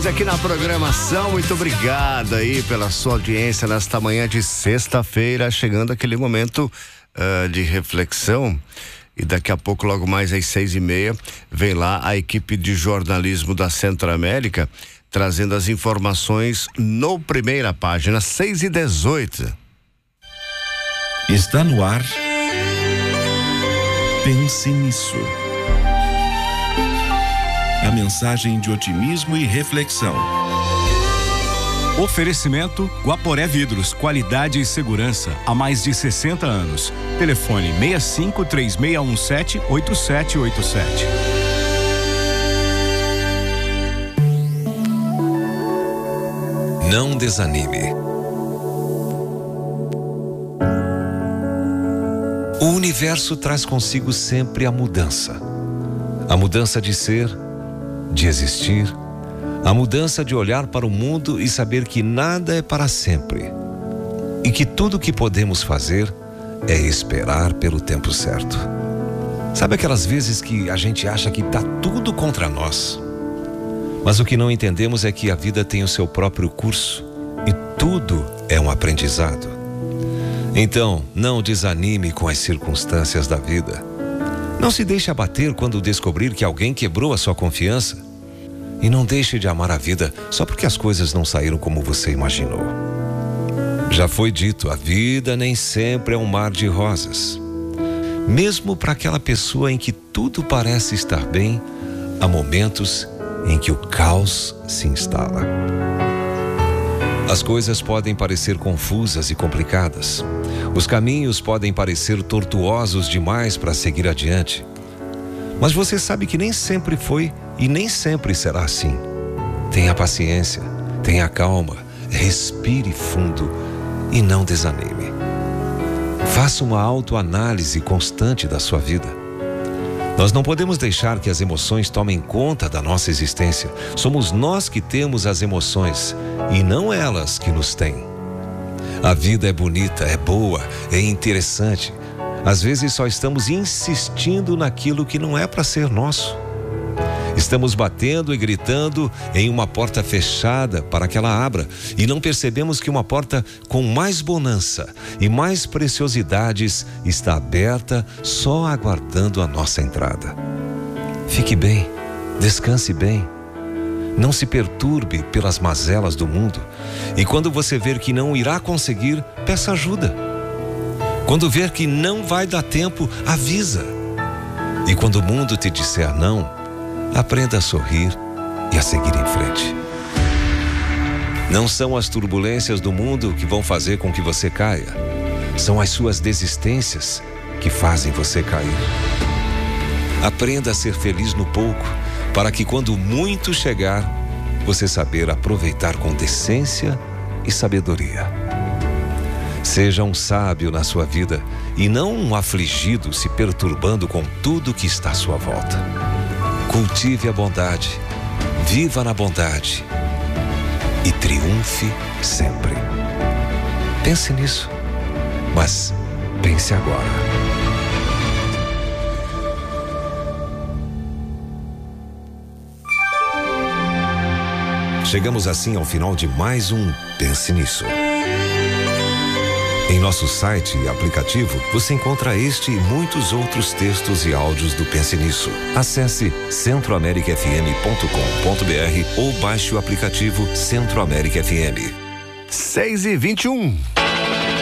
Seguimos aqui na programação. Muito obrigado aí pela sua audiência nesta manhã de sexta-feira, chegando aquele momento de reflexão. E daqui a pouco, logo mais às 6:30, vem lá a equipe de jornalismo da Centro-América trazendo as informações no Primeira Página, 6:18. Está no ar. Pense nisso. A mensagem de otimismo e reflexão. Oferecimento Guaporé Vidros, qualidade e segurança há mais de 60 anos. Telefone 6536178787. Não desanime. O universo traz consigo sempre a mudança. A mudança de ser, de existir, a mudança de olhar para o mundo e saber que nada é para sempre. E que tudo que podemos fazer é esperar pelo tempo certo. Sabe aquelas vezes que a gente acha que está tudo contra nós? Mas o que não entendemos é que a vida tem o seu próprio curso e tudo é um aprendizado. Então, não desanime com as circunstâncias da vida. Não se deixe abater quando descobrir que alguém quebrou a sua confiança. E não deixe de amar a vida só porque as coisas não saíram como você imaginou. Já foi dito, a vida nem sempre é um mar de rosas. Mesmo para aquela pessoa em que tudo parece estar bem, há momentos em que o caos se instala. As coisas podem parecer confusas e complicadas. Os caminhos podem parecer tortuosos demais para seguir adiante. Mas você sabe que nem sempre foi e nem sempre será assim. Tenha paciência, tenha calma, respire fundo e não desanime. Faça uma autoanálise constante da sua vida. Nós não podemos deixar que as emoções tomem conta da nossa existência. Somos nós que temos as emoções e não elas que nos têm. A vida é bonita, é boa, é interessante. Às vezes só estamos insistindo naquilo que não é para ser nosso. Estamos batendo e gritando em uma porta fechada para que ela abra e não percebemos que uma porta com mais bonança e mais preciosidades está aberta só aguardando a nossa entrada. Fique bem, descanse bem. Não se perturbe pelas mazelas do mundo e quando você ver que não irá conseguir, peça ajuda. Quando ver que não vai dar tempo, avisa. E quando o mundo te disser não, aprenda a sorrir e a seguir em frente. Não são as turbulências do mundo que vão fazer com que você caia. São as suas desistências que fazem você cair. Aprenda a ser feliz no pouco, para que quando muito chegar, você saber aproveitar com decência e sabedoria. Seja um sábio na sua vida e não um afligido se perturbando com tudo que está à sua volta. Cultive a bondade, viva na bondade e triunfe sempre. Pense nisso, mas pense agora. Chegamos assim ao final de mais um Pense Nisso. Em nosso site e aplicativo, você encontra este e muitos outros textos e áudios do Pense Nisso. Acesse centroamericafm.com.br ou baixe o aplicativo Centro América FM. 6:21.